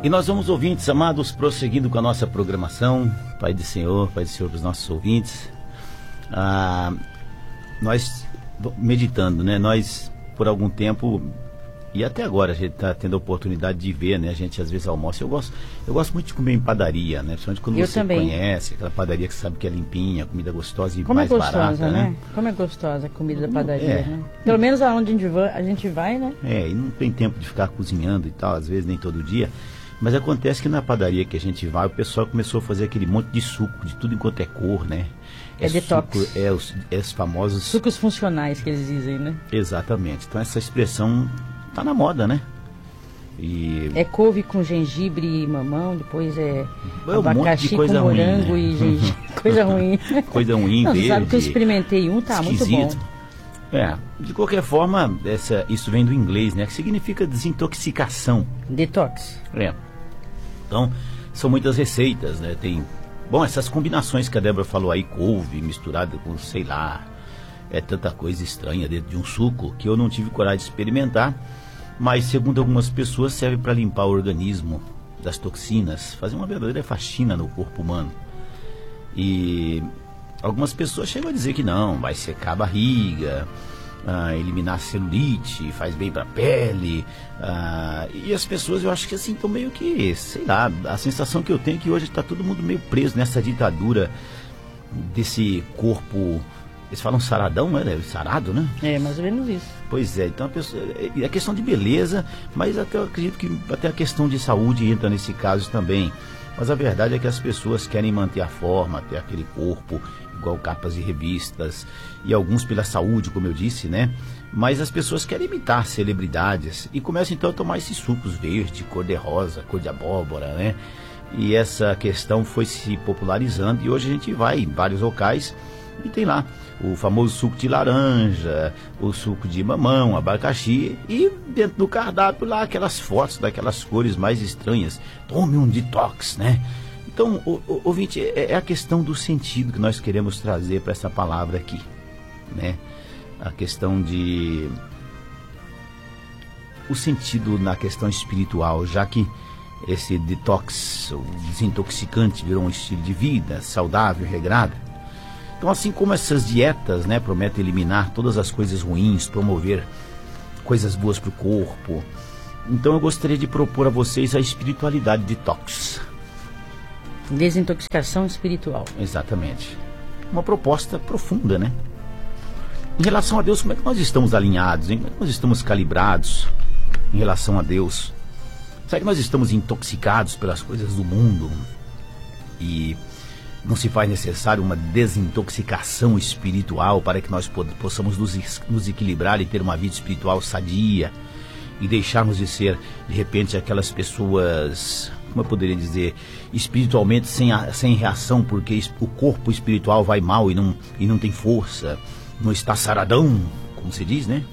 E nós vamos, ouvintes amados, prosseguindo com a nossa programação. Pai do Senhor para os nossos ouvintes. Nós, meditando, né? Nós, por algum tempo, e até agora a gente está tendo a oportunidade de ver, né? A gente às vezes almoça. Eu gosto muito de comer em padaria, né? Principalmente quando você conhece aquela padaria que sabe que é limpinha, comida gostosa e mais barata, né? Como é gostosa a comida da padaria, né? Pelo menos aonde a gente vai, né? E não tem tempo de ficar cozinhando e tal, às vezes nem todo dia. Mas acontece que na padaria que a gente vai, o pessoal começou a fazer aquele monte de suco, de tudo enquanto é cor, né? Detox. Suco, os famosos... Sucos funcionais que eles dizem, né? Exatamente. Então essa expressão tá na moda, né? É couve com gengibre e mamão, depois abacaxi com morango, né? E gengibre. Coisa ruim. Coisa ruim, não, verde. Você sabe que eu experimentei esquisito. Muito bom. De qualquer forma, isso vem do inglês, né? Que significa desintoxicação. Detox. Então, são muitas receitas, né? Tem, essas combinações que a Débora falou aí, couve misturada com, sei lá, tanta coisa estranha dentro de um suco que eu não tive coragem de experimentar, mas segundo algumas pessoas serve para limpar o organismo das toxinas, fazer uma verdadeira faxina no corpo humano. E algumas pessoas chegam a dizer que não, vai secar a barriga, eliminar a celulite, faz bem para a pele, e as pessoas, eu acho que assim, estão meio que, sei lá, a sensação que eu tenho é que hoje está todo mundo meio preso nessa ditadura desse corpo, eles falam saradão, né? Sarado, né? Mais ou menos isso. Pois é, então é questão de beleza, mas até eu acredito que até a questão de saúde entra nesse caso também. Mas a verdade é que as pessoas querem manter a forma, ter aquele corpo igual capas de revistas, e alguns pela saúde, como eu disse, né? Mas as pessoas querem imitar celebridades e começam então a tomar esses sucos verde, cor de rosa, cor de abóbora, né? E essa questão foi se popularizando e hoje a gente vai em vários locais e tem lá o famoso suco de laranja, o suco de mamão, abacaxi, e dentro do cardápio lá aquelas fotos daquelas cores mais estranhas. Tome um detox, né? Então, ouvinte, é a questão do sentido que nós queremos trazer para essa palavra aqui, né? A questão de... o sentido na questão espiritual, já que esse detox, o desintoxicante, virou um estilo de vida saudável, regrado. Então, assim como essas dietas, né, prometem eliminar todas as coisas ruins, promover coisas boas para o corpo, então eu gostaria de propor a vocês a espiritualidade detox. Desintoxicação espiritual. Exatamente. Uma proposta profunda, né? Em relação a Deus, como é que nós estamos alinhados, hein? Como é que nós estamos calibrados em relação a Deus? Será que nós estamos intoxicados pelas coisas do mundo? E não se faz necessário uma desintoxicação espiritual para que nós possamos nos equilibrar e ter uma vida espiritual sadia e deixarmos de ser, de repente, aquelas pessoas, como eu poderia dizer, espiritualmente sem reação, porque o corpo espiritual vai mal e não tem força, não está saradão, como se diz, né?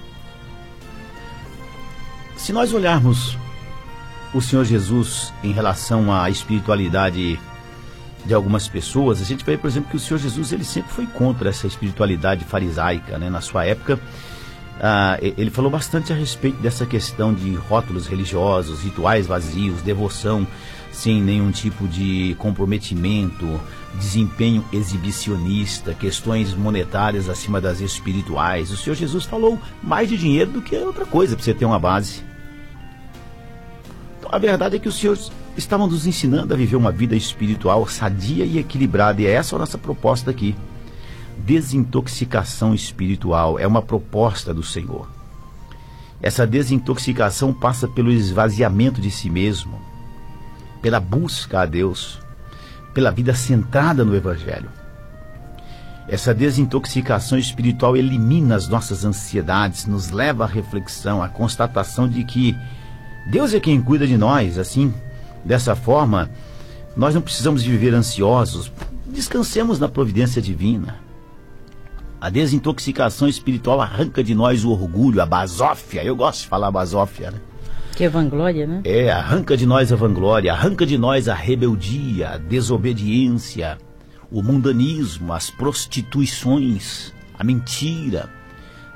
Se nós olharmos o Senhor Jesus em relação à espiritualidade de algumas pessoas, a gente vê, por exemplo, que o Senhor Jesus ele sempre foi contra essa espiritualidade farisaica, né? Na sua época, ele falou bastante a respeito dessa questão de rótulos religiosos, rituais vazios, devoção sem nenhum tipo de comprometimento, desempenho exibicionista, questões monetárias acima das espirituais. O Senhor Jesus falou mais de dinheiro do que outra coisa para você ter uma base. Então, a verdade é que o Senhor estava nos ensinando a viver uma vida espiritual sadia e equilibrada, e é essa a nossa proposta aqui. Desintoxicação espiritual é uma proposta do Senhor. Essa desintoxicação passa pelo esvaziamento de si mesmo, pela busca a Deus, pela vida centrada no Evangelho. Essa desintoxicação espiritual elimina as nossas ansiedades, nos leva à reflexão, à constatação de que Deus é quem cuida de nós. Assim, dessa forma, nós não precisamos de viver ansiosos, descansemos na providência divina. A desintoxicação espiritual arranca de nós o orgulho, a basófia. Eu gosto de falar basófia, né? Que é vanglória, né? Arranca de nós a vanglória, arranca de nós a rebeldia, a desobediência, o mundanismo, as prostituições, a mentira.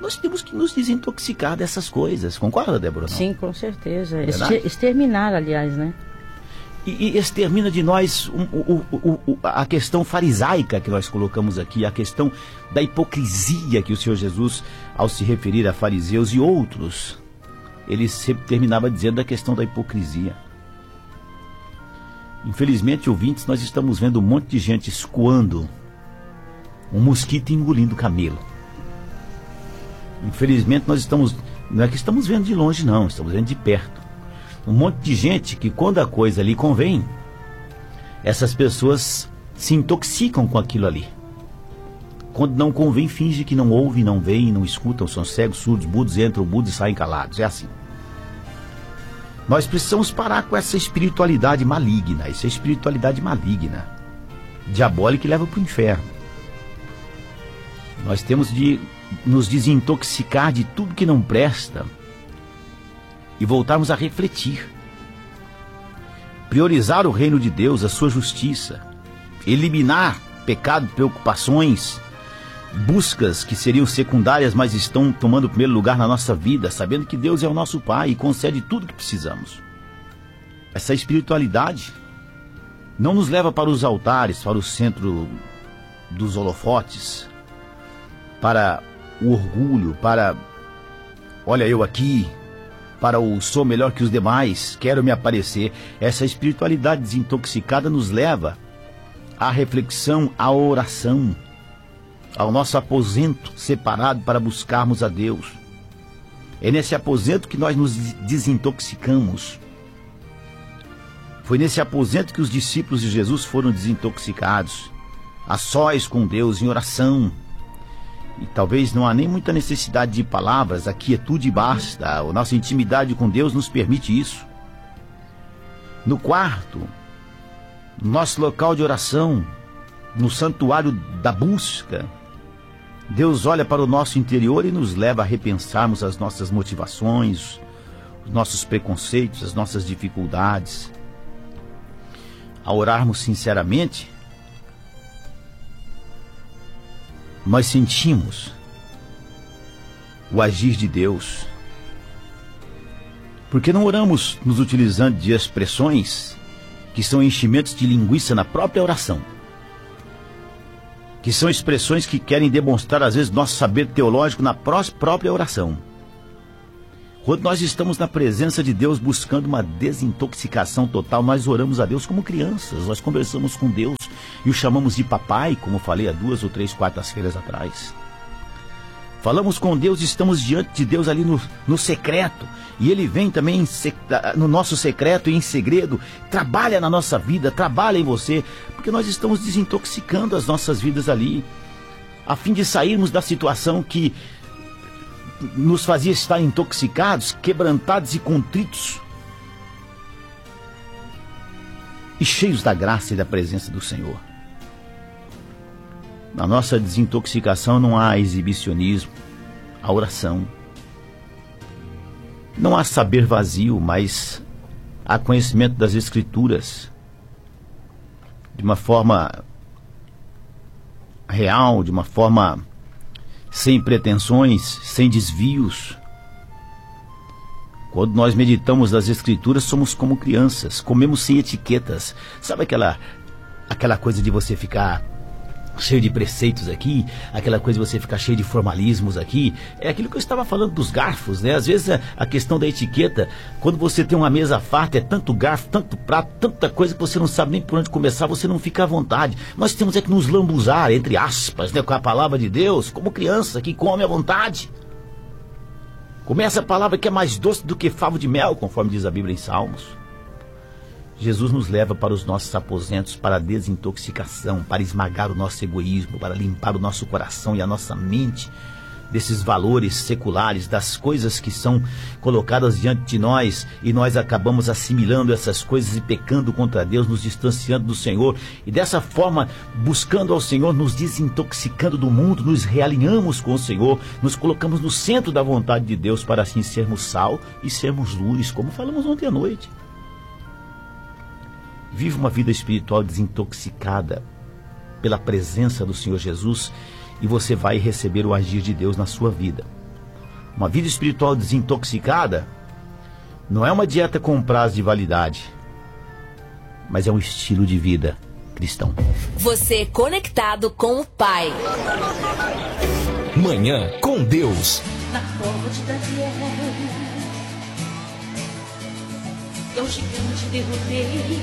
Nós temos que nos desintoxicar dessas coisas. Concorda, Débora? Não? Sim, com certeza. Exterminar, aliás, né? E extermina de nós a questão farisaica que nós colocamos aqui, a questão da hipocrisia que o Senhor Jesus, ao se referir a fariseus e outros, ele sempre terminava dizendo da questão da hipocrisia. Infelizmente, ouvintes, nós estamos vendo um monte de gente escoando um mosquito engolindo camelo. Infelizmente, não é que estamos vendo de longe, não, estamos vendo de perto. Um monte de gente que, quando a coisa lhe convém, essas pessoas se intoxicam com aquilo ali. Quando não convém, finge que não ouvem, não veem, não escutam, são cegos, surdos, mudos, entram mudos e saem calados. É assim. Nós precisamos parar com essa espiritualidade maligna. Isso é espiritualidade maligna, diabólica, que leva para o inferno. Nós temos de nos desintoxicar de tudo que não presta e voltarmos a refletir. Priorizar o reino de Deus, a sua justiça. Eliminar pecado, preocupações, buscas que seriam secundárias, mas estão tomando o primeiro lugar na nossa vida, sabendo que Deus é o nosso Pai e concede tudo que precisamos. Essa espiritualidade não nos leva para os altares, para o centro dos holofotes, para o orgulho, para olha eu aqui, para o sou melhor que os demais, quero me aparecer. Essa espiritualidade desintoxicada nos leva à reflexão, à oração, ao nosso aposento separado para buscarmos a Deus. É nesse aposento que nós nos desintoxicamos. Foi nesse aposento que os discípulos de Jesus foram desintoxicados, a sós com Deus, em oração. E talvez não há nem muita necessidade de palavras, a quietude basta. A nossa intimidade com Deus nos permite isso. No quarto, no nosso local de oração, no santuário da busca, Deus olha para o nosso interior e nos leva a repensarmos as nossas motivações, os nossos preconceitos, as nossas dificuldades. Ao orarmos sinceramente, nós sentimos o agir de Deus. Porque não oramos nos utilizando de expressões que são enchimentos de linguiça na própria oração, que são expressões que querem demonstrar às vezes nosso saber teológico na própria oração. Quando nós estamos na presença de Deus buscando uma desintoxicação total, nós oramos a Deus como crianças, nós conversamos com Deus e o chamamos de papai, como falei há 2 ou 3 quartas-feiras atrás. Falamos com Deus, estamos diante de Deus ali no secreto, e Ele vem também no nosso secreto e em segredo, trabalha na nossa vida, trabalha em você, porque nós estamos desintoxicando as nossas vidas ali, a fim de sairmos da situação que nos fazia estar intoxicados, quebrantados e contritos, e cheios da graça e da presença do Senhor. Na nossa desintoxicação não há exibicionismo, há oração. Não há saber vazio, mas há conhecimento das Escrituras de uma forma real, de uma forma sem pretensões, sem desvios. Quando nós meditamos nas Escrituras, somos como crianças, comemos sem etiquetas. Sabe aquela coisa de você ficar cheio de preceitos aqui, aquela coisa de você ficar cheio de formalismos aqui? É aquilo que eu estava falando dos garfos, né? Às vezes a questão da etiqueta, quando você tem uma mesa farta, é tanto garfo, tanto prato, tanta coisa que você não sabe nem por onde começar, você não fica à vontade. Nós temos que nos lambuzar, entre aspas, né, com a palavra de Deus, como criança que come à vontade. Começa a palavra que é mais doce do que favo de mel, conforme diz a Bíblia em Salmos. Jesus nos leva para os nossos aposentos, para a desintoxicação, para esmagar o nosso egoísmo, para limpar o nosso coração e a nossa mente desses valores seculares, das coisas que são colocadas diante de nós, e nós acabamos assimilando essas coisas e pecando contra Deus, nos distanciando do Senhor, e dessa forma, buscando ao Senhor, nos desintoxicando do mundo, nos realinhamos com o Senhor, nos colocamos no centro da vontade de Deus, para assim sermos sal e sermos luz, como falamos ontem à noite. Vive uma vida espiritual desintoxicada pela presença do Senhor Jesus, e você vai receber o agir de Deus na sua vida. Uma vida espiritual desintoxicada não é uma dieta com prazo de validade, mas é um estilo de vida cristão. Você conectado com o Pai. Manhã com Deus. Na cova de Daniel, eu gigante derrotei.